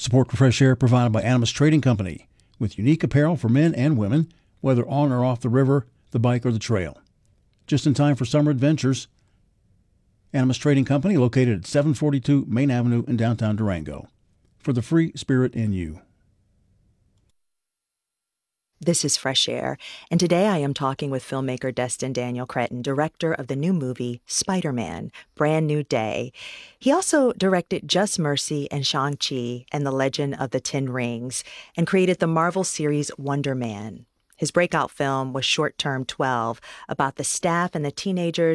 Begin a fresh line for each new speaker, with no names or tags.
Support for Fresh Air provided by Animas Trading Company, with unique apparel for men and women, whether on or off the river, the bike, or the trail. Just in time for summer adventures, Animas Trading Company, located at 742 Main Avenue in downtown Durango. For the free spirit in you.
This is Fresh Air, and today I am talking with filmmaker Destin Daniel Cretton, director of the new movie Spider-Man: Brand New Day. He also directed Just Mercy and Shang-Chi and the Legend of the Ten Rings, and created the Marvel series Wonder Man. His breakout film was Short Term 12, about the staff and the teenagers